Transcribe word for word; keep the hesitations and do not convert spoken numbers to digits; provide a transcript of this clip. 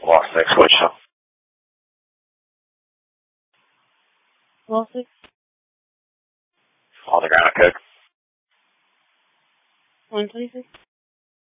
Lost six, which? Lost six. On the ground at Cook. one twenty-six.